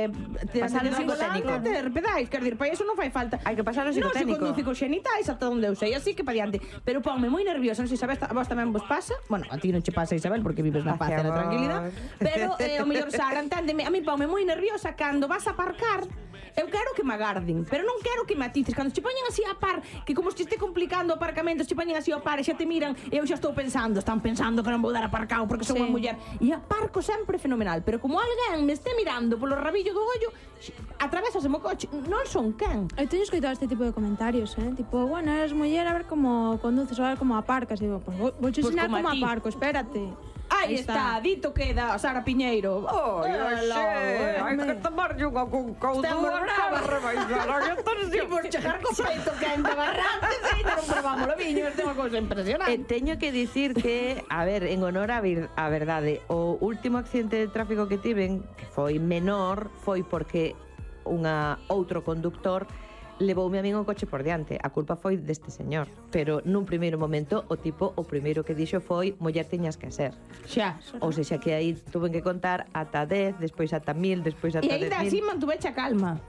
pasar o psicotécnico. ter pedais, quer dir, para iso non fai falta. Hai que pasar o psicotécnico. Non se conduce cos xenitais ata onde eu sei, así que pa diante. Pero ponme moi nerviosa, non sei se sabes, a vos tamén vos pasa. Bueno, a ti non che pasa, Isabel, porque vives na paz e na tranquilidade. Pero o mellor Sara, enténdeme, a mí ponme moi nerviosa cando vas a aparcar. Eu quero que me agarden, pero non quero que me atices. Cando che poñen así a par, que como se este complicando o aparcamento, che poñen así a par e xa te miran, eu xa estou pensando, están pensando que non vou dar aparcado porque son unha muller. E aparco sempre fenomenal, pero como alguén me este mirando polo rabillo do ollo, atravésaseme o coche, non son quen. Eu teño escoitado este tipo de comentarios, tipo, bueno, eres muller, a ver como conduces, a ver como aparcas. Digo, pues vou te ensinar como aparco, espérate. Aí está, dito queda, Sara Piñeiro. Hai que tomarlle unha con caudura para rebaixar. E por chegar co peito quente barrantes, aí non probamos o viño, é unha cousa impresionante. Teño que dicir que, a ver, en honor a verdade, o último accidente de tráfico que tiven, que foi menor, foi porque outro conductor levoume a min o coche por diante. A culpa foi deste señor. Pero nun primeiro momento o tipo, o primeiro que dixo foi muller teñas que ser. Xa. Ou seja, que aí tuven que contar ata 10, despois ata 1000, despois ata 10.000. E ainda así mantuveche a calma.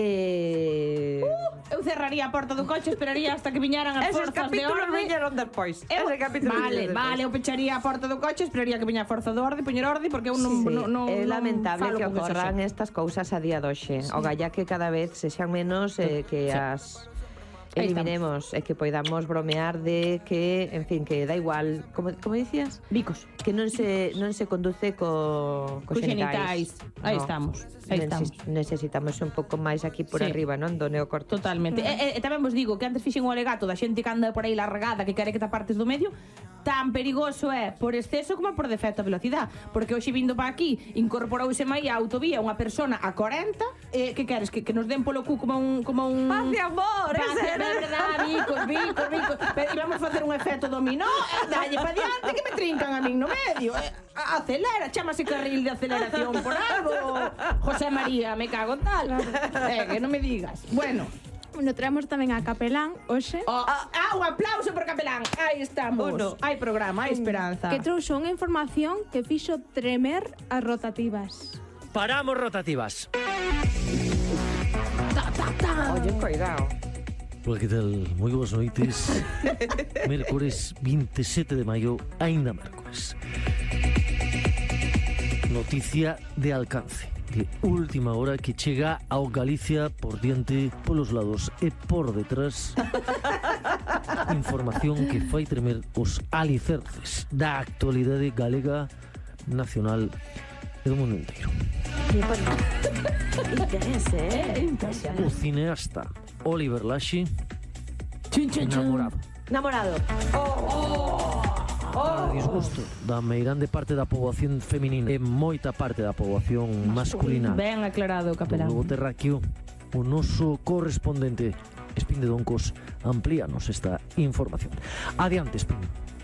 Eu cerraría a porta do coche, esperaría hasta que viñaran as forzas de orde. Esos capítulos viñeron despois. Ese capítulo vale, eu pecharía a porta do coche, esperaría que viña a forza do orde, poñer orde, porque eu non é lamentable que ocorran estas cousas a día doxe. O galla que cada vez sexan menos que as eliminemos e que poidamos bromear de que, en fin, que da igual, como dicías? Bicos. Que non se conduce co xenitais. Aí estamos. Necesitamos un pouco máis aquí por arriba, non? Do neocortex. Totalmente. E tamén vos digo que antes fixen o alegato da xente que anda por aí largada, que quere que te apartes do medio, tan perigoso é por exceso como por defecto a velocidade, porque hoxe vindo para aquí incorporouse aí a autovía unha persona a 40, que queres que nos den polo cu como un paz de amor, verdade, bicos, pero íbamos facer un efecto dominó, dalle pa diante que me trincan a min no medio. Acelera, chámase carril de aceleración por algo. José María, me cago en tal. Que non me digas. Bueno, traemos tamén a Capelán hoxe. Un aplauso por Capelán. Aí estamos. Hai programa, hai esperanza. Que trouxo unha información que fixo tremer as rotativas. Paramos rotativas. Oye, cuidado. Hola, que tal? Moi boas noites. Mércores 27 de maio, aínda mércores. Noticia de alcance, de última hora, que chega ao Galicia por diante, polos lados e por detrás. Información que fai tremer os alicerces da actualidade galega, nacional e do mundo inteiro. O cineasta Oliver Laxe, namorado. A disgusto da meirande parte da poboación feminina e moita parte da poboación masculina. Ben aclarado, Capelán. Do globo terráqueo, o noso correspondente Espín de Doncos amplíanos esta información. Adiante, Espín.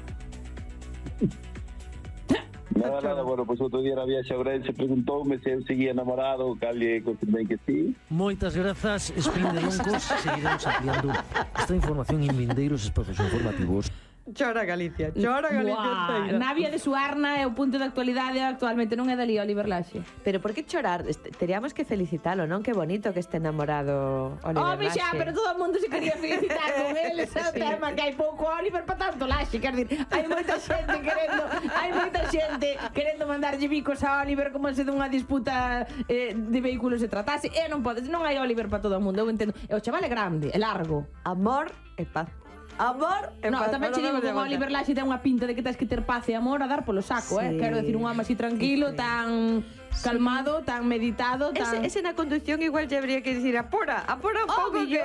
Nada, bueno, pues outro día na viaxe a Ourense preguntoume se eu seguía namorado, calle confirmei que sí. Moitas grazas, Espín de Doncos. Seguiremos ampliando esta información en vindeiros espazos informativos. Chora Galicia inteira. Navia de Suarna é o punto de actualidade actualmente, non é dali Oliver Laxe. Pero por que chorar? Teríamos que felicitalo, non? Que bonito que este enamorado Oliver Laxe. Pero todo o mundo se quería felicitar con él. Ese é o tema, que hai pouco Oliver para tanto Laxe, quer dir, hai moita xente querendo mandarlle bicos a Oliver como se dunha disputa de vehículos se tratase, e non podes, non hai Oliver para todo o mundo, eu entendo. E o chaval é grande, é largo. Amor e paz. Amor e paz. Tamén che digo que Oliver Laxe ten unha pinta de que tens que ter paz e amor a dar polo saco, Quero decir, un home así tranquilo, tan calmado, tan meditado, tan... Ese na conducción igual lle habría que dicir apura un pouco que...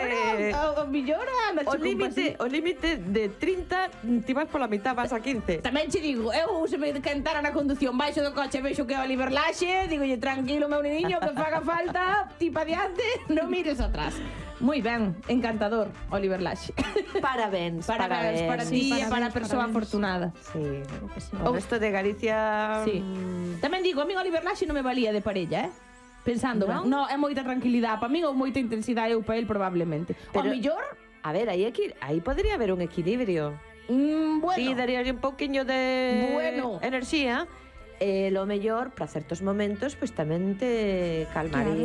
O límite de 30 ti vas pola mitad, vas a 15. Tamén che digo, eu se me cantara na conducción baixo do coche, vexo que é Oliver Laxe, digolle tranquilo, meu niño, que faga falta, ti pa diante, non mires atrás. Moi ben, encantador, Oliver Laxe. Parabéns para ti e para a persoa afortunada. Sí, o resto de Galicia... Sí. Tamén digo, a mí Oliver Laxe non me valía de parella, pensando, non, é moita tranquilidade para min ou moita intensidade eu para el probablemente. Pero, o mellor... A ver, aí podría haber un equilibrio. Bueno. Sí, daríalle un pouquiño de enerxía. Lo mellor, para certos momentos, pois tamén te calmaría.